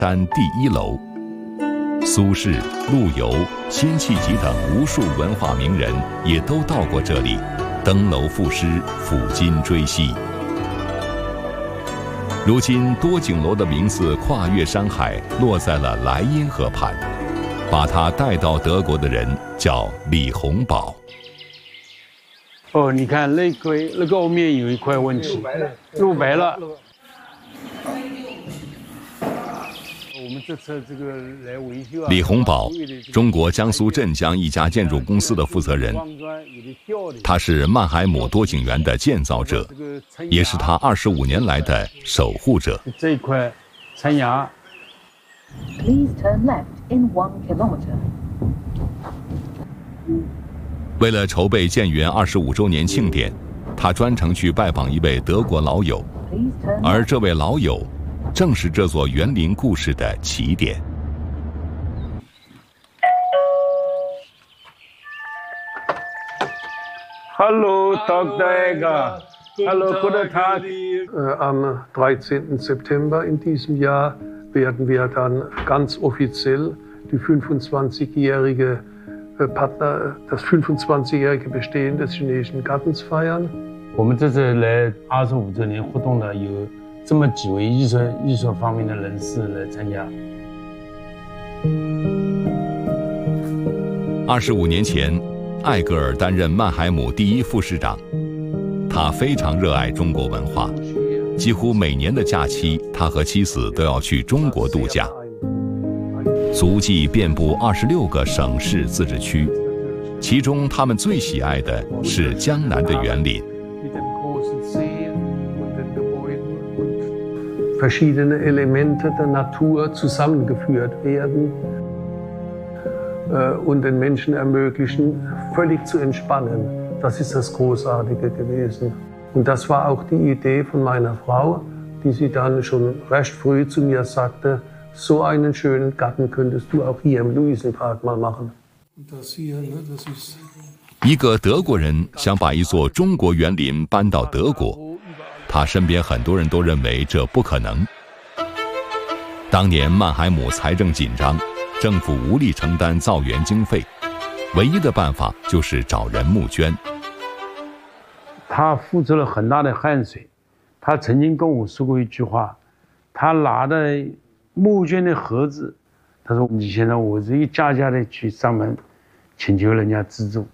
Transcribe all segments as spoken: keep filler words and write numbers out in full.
单第一楼。苏轼、陆游、辛弃疾等无数文化名人也都到过这里，登楼赋诗，抚今追昔。如今多景楼的名字跨越山海，落在了莱茵河畔，把它带到德国的人叫李洪堡。 哦，你看那块那个后面有一块问题，露白了。我们这次这个来维修啊。 李洪堡，中国江苏镇江一家建筑公司的负责人，他是曼海姆多景园的建造者，也是他二十五年来的守护者。 这一块残崖。 Please turn left in one kilometer. 为了筹备建园二十五周年庆典，他专程去拜访一位德国老友，而这位老友正是这座园林故事的起点。 Hallo, Doktor Egger. Hallo, guten Tag. Am dreizehnten September in diesem Jahr werden wir dann ganz offiziell die fünfundzwanzigjährige Partner, das fünfundzwanzigjährige Bestehen des chinesischen Gartens feiern. 我们这次来二十五周年活动呢，有这么几位艺术艺术方面的人士来参加。 二十五年前，艾格尔担任曼海姆第一副市长，他非常热爱中国文化，几乎每年的假期，他和妻子都要去中国度假。足迹遍布二十六个省市自治区，其中他们最喜爱的是江南的园林。 Verschiedene Elemente der Natur zusammengeführt werden und den Menschen ermöglichen, völlig zu entspannen. Das ist das Großartige gewesen. Und das war auch die Idee von meiner Frau, die sie dann schon recht früh zu mir sagte, so einen schönen Garten könntest du auch hier im Luisenpark mal machen. Das hier, ne, das ist 一个德国人想把一座中国园林搬到德国，他身边很多人都认为这不可能。当年曼海姆财政紧张，政府无力承担造园经费，唯一的办法就是找人募捐。 他付出了很大的汗水，他曾经跟我说过一句话，他拿的募捐的盒子，他说以前呢，我是一家家的去上门请求人家资助。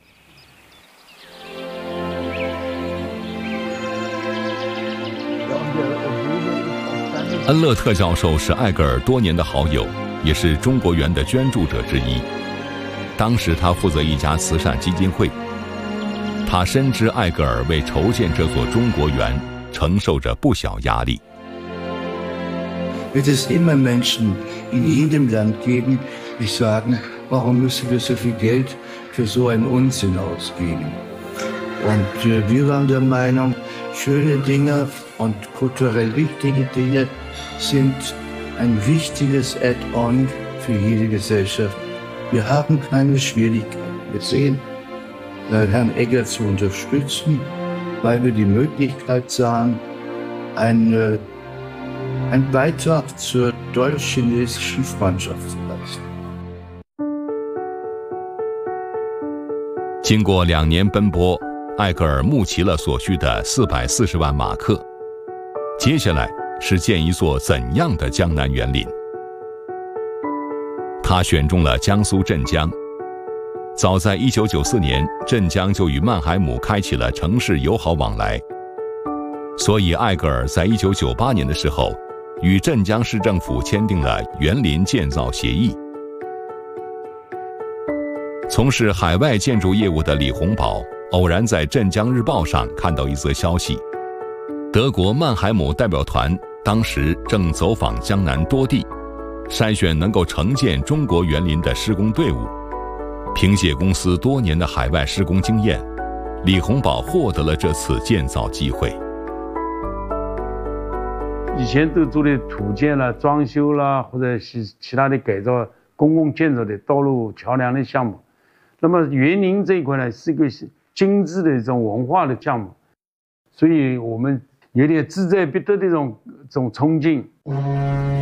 恩勒特教授是艾格尔多年的好友，也是中国园的捐助者之一。当时他负责一家慈善基金会，他深知艾格尔为筹建这座中国园承受着不小压力。 Wird es immer Menschen in jedem Land geben, die sagen, warum müssen wir so viel Geld für so einen Unsinn ausgeben? Und äh, wir waren der Meinung, schöne Dinge und kulturell wichtige Dinge sind ein wichtiges Add-on für jede Gesellschaft. Wir haben keine Schwierigkeiten gesehen, äh, Herrn Egger zu unterstützen, weil wir die Möglichkeit sahen, eine einen Beitrag zur deutsch-chinesischen Freundschaft zu leisten. 经过两年奔波，艾格尔募齐了所需的四百四十万马克。接下来是建一座怎样的江南园林？他选中了江苏镇江。早在一九九四年，镇江就与曼海姆开启了城市友好往来，所以艾格尔在一九九八年的时候，与镇江市政府签订了园林建造协议。从事海外建筑业务的李洪堡偶然在《镇江日报》上看到一则消息，德国曼海姆代表团当时正走访江南多地，筛选能够承建中国园林的施工队伍。凭借公司多年的海外施工经验，李洪堡获得了这次建造机会。 以前都做的土建啦、装修啦，或者其其他的改造公共建筑的道路、桥梁的项目。那么园林这一块呢，是一个精致的这种文化的项目，所以我们有点志在必得的这种这种冲劲。